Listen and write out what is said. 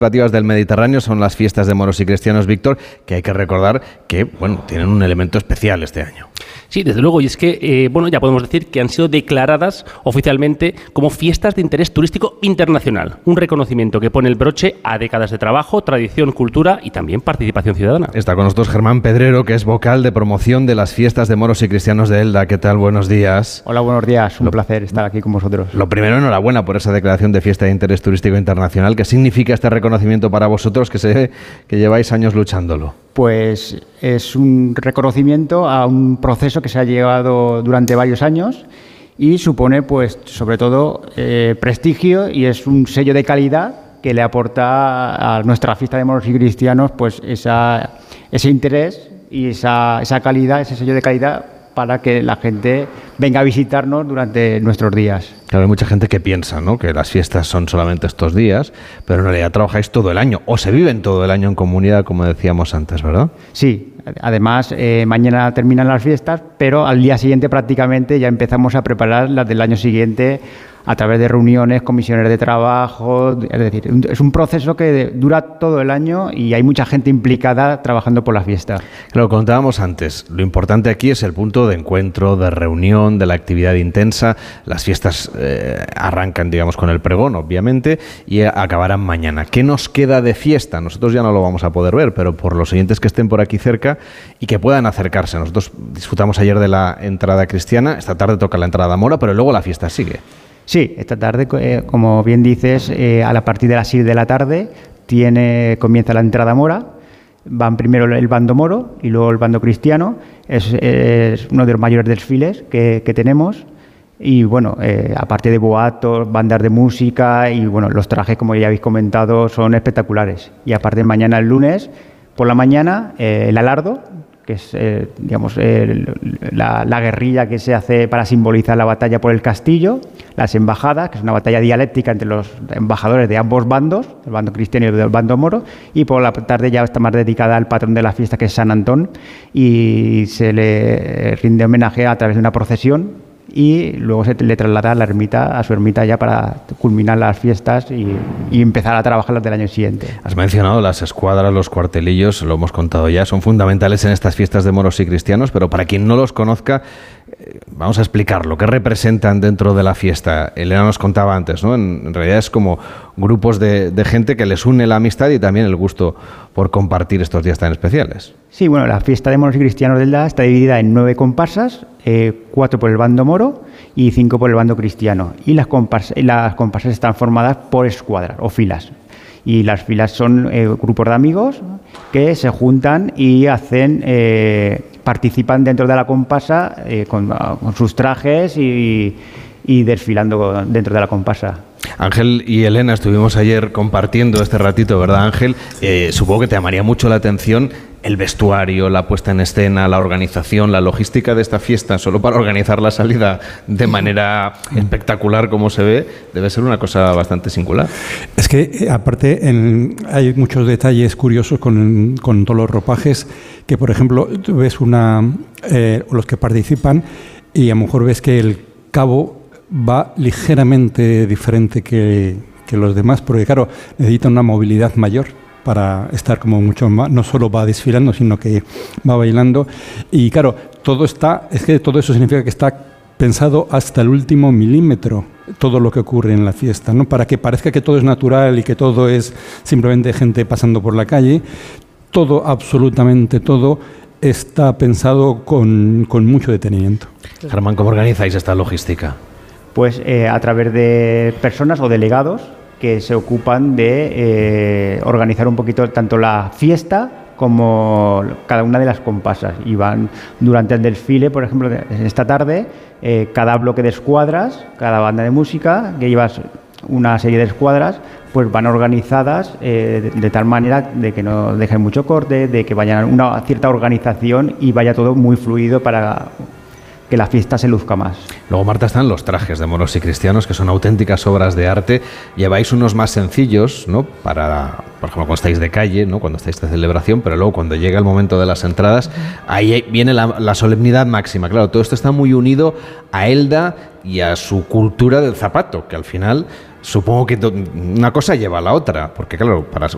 Nativas del Mediterráneo son las fiestas de moros y cristianos, Víctor, que hay que recordar que, bueno, tienen un elemento especial este año. Sí, desde luego, y es que, ya podemos decir que han sido declaradas oficialmente como fiestas de interés turístico internacional, un reconocimiento que pone el broche a décadas de trabajo, tradición, cultura y también participación ciudadana. Está con nosotros Germán Pedrero, que es vocal de promoción de las fiestas de moros y cristianos de Elda. ¿Qué tal? Buenos días. Hola, buenos días. Un placer estar aquí con vosotros. Lo primero, enhorabuena por esa declaración de fiesta de interés turístico internacional. ¿Qué significa este reconocimiento para vosotros, que sé que lleváis años luchándolo? Pues es un reconocimiento a un proceso que se ha llevado durante varios años y supone, pues, sobre todo, prestigio, y es un sello de calidad que le aporta a nuestra fiesta de moros y cristianos, pues, ese interés y esa calidad, ese sello de calidad, para que la gente venga a visitarnos durante nuestros días. Claro, hay mucha gente que piensa, ¿no?, que las fiestas son solamente estos días, pero en realidad trabajáis todo el año, o se viven todo el año en comunidad, como decíamos antes, ¿verdad? Sí, además mañana terminan las fiestas, pero al día siguiente prácticamente ya empezamos a preparar las del año siguiente a través de reuniones, comisiones de trabajo. Es decir, es un proceso que dura todo el año y hay mucha gente implicada trabajando por la fiesta. Lo contábamos antes, lo importante aquí es el punto de encuentro, de reunión, de la actividad intensa. Las fiestas arrancan, digamos, con el pregón, obviamente, y acabarán mañana. ¿Qué nos queda de fiesta? Nosotros ya no lo vamos a poder ver, pero por los oyentes que estén por aquí cerca y que puedan acercarse. Nosotros disfrutamos ayer de la entrada cristiana, esta tarde toca la entrada mora, pero luego la fiesta sigue. Sí, esta tarde, como bien dices, a partir de las 6 de la tarde comienza la entrada mora. Van primero el bando moro y luego el bando cristiano. Es uno de los mayores desfiles que tenemos. Y bueno, aparte de boatos, bandas de música y bueno, los trajes, como ya habéis comentado, son espectaculares. Y aparte, mañana, el lunes, por la mañana, el alardo, que es, digamos, la guerrilla que se hace para simbolizar la batalla por el castillo, las embajadas, que es una batalla dialéctica entre los embajadores de ambos bandos, el bando cristiano y el bando moro, y por la tarde ya está más dedicada al patrón de la fiesta, que es San Antón, y se le rinde homenaje a través de una procesión, y luego se le traslada a su ermita ya para culminar las fiestas y empezar a trabajar las del año siguiente. Has mencionado las escuadras, los cuartelillos, lo hemos contado ya, son fundamentales en estas fiestas de moros y cristianos, pero para quien no los conozca, vamos a explicarlo. ¿Qué representan dentro de la fiesta? Elena nos contaba antes, ¿no? En realidad es como grupos de gente que les une la amistad y también el gusto por compartir estos días tan especiales. Sí, bueno, la fiesta de moros y cristianos de Elda está dividida en 9 comparsas, 4 por el bando moro y 5 por el bando cristiano. Y las comparsas están formadas por escuadras o filas. Y las filas son grupos de amigos que se juntan y participan dentro de la comparsa con sus trajes y desfilando dentro de la comparsa. Ángel y Elena estuvimos ayer compartiendo este ratito, ¿verdad, Ángel? Supongo que te llamaría mucho la atención el vestuario, la puesta en escena, la organización, la logística de esta fiesta, solo para organizar la salida de manera espectacular como se ve, debe ser una cosa bastante singular. Es que, aparte, hay muchos detalles curiosos con todos los ropajes, que, por ejemplo, tú ves los que participan y a lo mejor ves que el cabo va ligeramente diferente que los demás, porque, claro, necesita una movilidad mayor para estar como mucho más, no solo va desfilando, sino que va bailando. Y claro, todo eso significa que está pensado hasta el último milímetro, todo lo que ocurre en la fiesta, ¿no? Para que parezca que todo es natural y que todo es simplemente gente pasando por la calle. Todo, absolutamente todo, está pensado con mucho detenimiento. Germán, ¿cómo organizáis esta logística? Pues a través de personas o delegados que se ocupan de organizar un poquito tanto la fiesta como cada una de las comparsas. Y van durante el desfile, por ejemplo, esta tarde, cada bloque de escuadras, cada banda de música, que lleva una serie de escuadras, pues van organizadas de tal manera de que no dejen mucho corte, de que vayan a una cierta organización y vaya todo muy fluido para que la fiesta se luzca más. Luego, Marta, están los trajes de moros y cristianos, que son auténticas obras de arte. Lleváis unos más sencillos, ¿no?, para, por ejemplo, cuando estáis de calle, ¿no?, cuando estáis de celebración, pero luego cuando llega el momento de las entradas, ahí viene la solemnidad máxima. Claro, todo esto está muy unido a Elda y a su cultura del zapato, que al final supongo que una cosa lleva a la otra, porque claro, para